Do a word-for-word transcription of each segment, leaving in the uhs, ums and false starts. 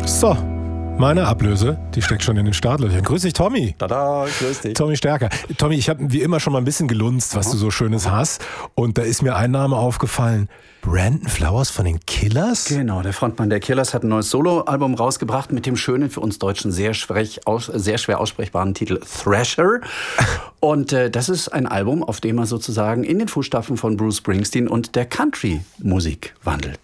So, meine Ablöse, die steckt schon in den Startlöchern. Grüß dich, Tommy. Tada, grüß dich. Tommy Stärker. Tommy, ich habe wie immer schon mal ein bisschen gelunzt, was Aha. du so Schönes hast. Und da ist mir ein Name aufgefallen. Brandon Flowers von den Killers? Genau, der Frontmann der Killers hat ein neues Soloalbum rausgebracht mit dem schönen, für uns Deutschen sehr, schwierig, aus, sehr schwer aussprechbaren Titel Thrasher. Und äh, das ist ein Album, auf dem er sozusagen in den Fußstapfen von Bruce Springsteen und der Country-Musik wandelt.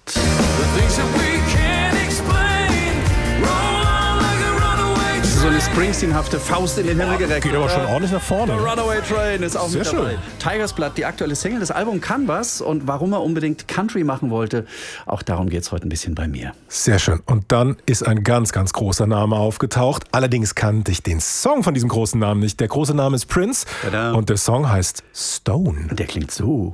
So eine Springsteen-hafte Faust in den Himmel gereckt. Geht aber schon ordentlich nach vorne. The Runaway Train ist auch Sehr mit dabei. schön. Tigers Blood, die aktuelle Single. Das Album kann was. Und warum er unbedingt Country machen wollte, auch darum geht es heute ein bisschen bei mir. Sehr schön. Und dann ist ein ganz, ganz großer Name aufgetaucht. Allerdings kannte ich den Song von diesem großen Namen nicht. Der große Name ist Prince. Tada. Und der Song heißt Stone. Der klingt so.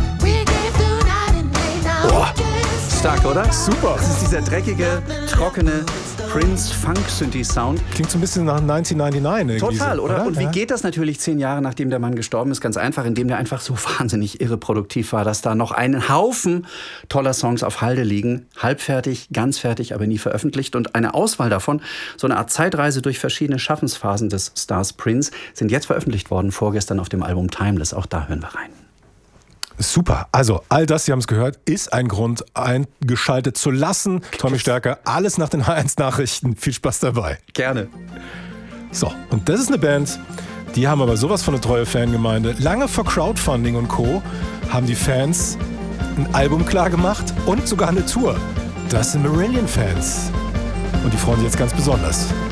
Boah. Stark, oder? Super. Das ist dieser dreckige, trockene Prince-Funk-Synthi-Sound. Klingt so ein bisschen nach neunzehnhundertneunundneunzig. Total, so, oder? oder? Und wie ja. geht das natürlich zehn Jahre, nachdem der Mann gestorben ist? Ganz einfach, indem der einfach so wahnsinnig irreproduktiv war, dass da noch einen Haufen toller Songs auf Halde liegen. Halbfertig, ganz fertig, aber nie veröffentlicht. Und eine Auswahl davon, so eine Art Zeitreise durch verschiedene Schaffensphasen des Stars Prince, sind jetzt veröffentlicht worden, vorgestern auf dem Album Timeless. Auch da hören wir rein. Super. Also all das, Sie haben es gehört, ist ein Grund, eingeschaltet zu lassen. Tommy Stärker, alles nach den H eins Nachrichten. Viel Spaß dabei. Gerne. So, und das ist eine Band, die haben aber sowas von eine treue Fangemeinde. Lange vor Crowdfunding und Co. haben die Fans ein Album klar gemacht und sogar eine Tour. Das sind Marillion-Fans. Und die freuen sich jetzt ganz besonders.